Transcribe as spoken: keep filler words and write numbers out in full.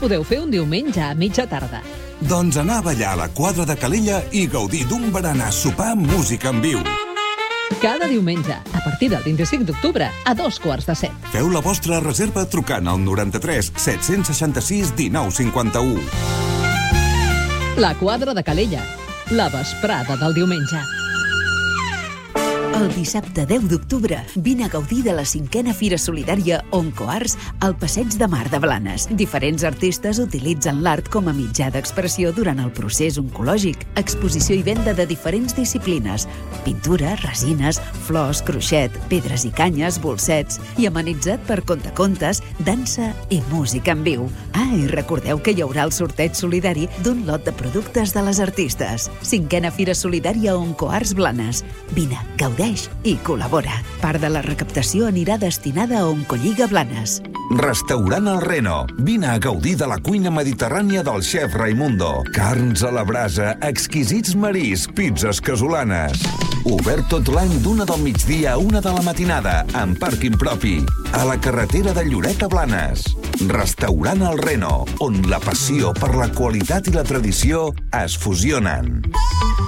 podeu fer un diumenge a mitja tarda. Doncs anar a ballar a la quadra de Calella i gaudir d'un berenar sopar amb música en viu. Cada diumenge, a partir del vint-i-cinc d'octubre, a dos quarts de set. Feu la vostra reserva trucant al noranta-tres set-cents seixanta-sis dinou cinquanta-u. La quadra de Calella, la vesprada del diumenge. El dissabte deu d'octubre vine a gaudir de la cinquena Fira Solidària Oncoarts al Passeig de Mar de Blanes. Diferents artistes utilitzen l'art com a mitjà d'expressió durant el procés oncològic. Exposició i venda de diferents disciplines: pintura, resines, flors, croixet, pedres i canyes, bolsets, i amenitzat per contacontes, dansa i música en viu. Ah, i recordeu que hi haurà el sorteig solidari d'un lot de productes de les artistes. Cinquena Fira Solidària Oncoarts Blanes. Vine, gaudeix i col·labora. Part de la recaptació anirà destinada a Oncolliga Blanes. Restaurant El Reno. Vine a gaudir de la cuina mediterrània del xef Raimundo. Carns a la brasa, exquisits marís, pizzas casolanes. Obert tot l'any d'una del migdia a una de la matinada, amb pàrquing propi. A la carretera de Lloret a Blanes. Restaurant El Reno, on la passió per la qualitat i la tradició es fusionen.